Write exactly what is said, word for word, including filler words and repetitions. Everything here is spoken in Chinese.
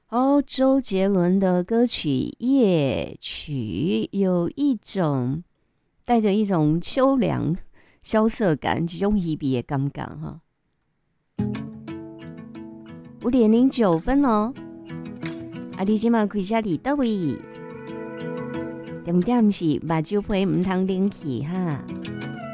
哦，周杰伦的歌曲《夜曲》有一种带着一种秋凉萧瑟感，一种稀微的感觉哈。五点零九分哦，啊，你今麦开车伫倒位？重点是目睭皮唔通冷去哈。